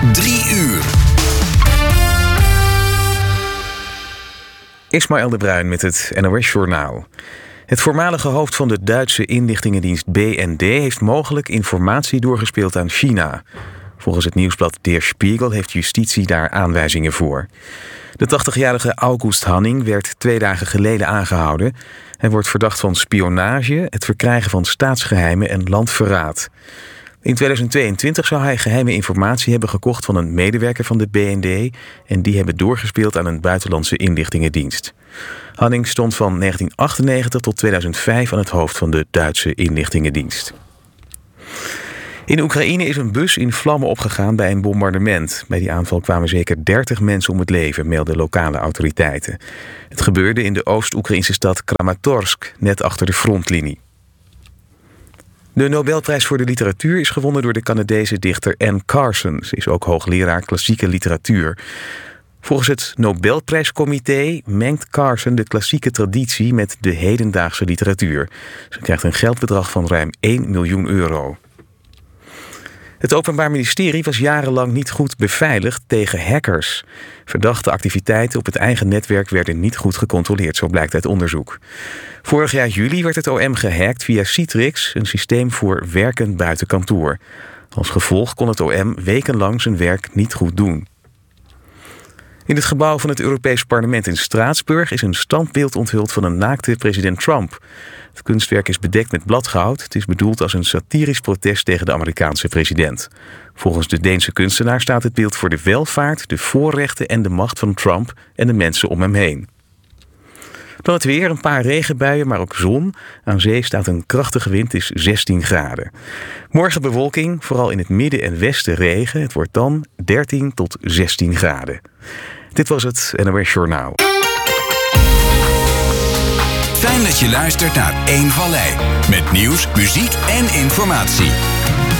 3 uur. Ismaël de Bruin met het NOS-journaal. Het voormalige hoofd van de Duitse inlichtingendienst BND heeft mogelijk informatie doorgespeeld aan China. Volgens het nieuwsblad Der Spiegel heeft justitie daar aanwijzingen voor. De 80-jarige August Hanning werd 2 dagen geleden aangehouden. Hij wordt verdacht van spionage, het verkrijgen van staatsgeheimen en landverraad. In 2022 zou hij geheime informatie hebben gekocht van een medewerker van de BND en die hebben doorgespeeld aan een buitenlandse inlichtingendienst. Hanning stond van 1998 tot 2005 aan het hoofd van de Duitse inlichtingendienst. In Oekraïne is een bus in vlammen opgegaan bij een bombardement. Bij die aanval kwamen zeker 30 mensen om het leven, melden lokale autoriteiten. Het gebeurde in de Oost-Oekraïnse stad Kramatorsk, net achter de frontlinie. De Nobelprijs voor de literatuur is gewonnen door de Canadese dichter Anne Carson. Ze is ook hoogleraar klassieke literatuur. Volgens het Nobelprijscomité mengt Carson de klassieke traditie met de hedendaagse literatuur. Ze krijgt een geldbedrag van ruim 1 miljoen euro. Het Openbaar Ministerie was jarenlang niet goed beveiligd tegen hackers. Verdachte activiteiten op het eigen netwerk werden niet goed gecontroleerd, zo blijkt uit onderzoek. Vorig jaar juli werd het OM gehackt via Citrix, een systeem voor werken buiten kantoor. Als gevolg kon het OM wekenlang zijn werk niet goed doen. In het gebouw van het Europees Parlement in Straatsburg is een standbeeld onthuld van een naakte president Trump. Het kunstwerk is bedekt met bladgoud. Het is bedoeld als een satirisch protest tegen de Amerikaanse president. Volgens de Deense kunstenaar staat het beeld voor de welvaart, de voorrechten en de macht van Trump en de mensen om hem heen. Dan het weer, een paar regenbuien, maar ook zon. Aan zee staat een krachtige wind, is 16 graden. Morgen bewolking, vooral in het midden en westen regen. Het wordt dan 13 tot 16 graden. Dit was het NOS Journaal. Fijn dat je luistert naar 1 Vallei. Met nieuws, muziek en informatie.